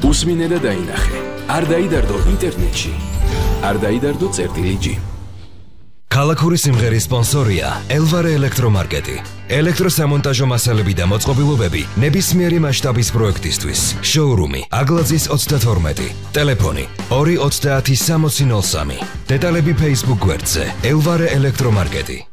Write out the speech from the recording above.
უსმინე და დაინახე. არ დაიდარდო ინტერნეტში. არ დაიდარდო წერტილი-G. ქალაქური სიმღერის სპონსორია ელვარე ელექტრომარკეტი. ელექტროსამონტაჟო მასალები და მოწყობილობები ნებისმიერი მასშტაბის პროექტისთვის. შოურუმი აგლაძის 32. ტელეფონი 230 6003. დეტალები Facebook გვერდზე ელვარე ელექტრომარკეტი.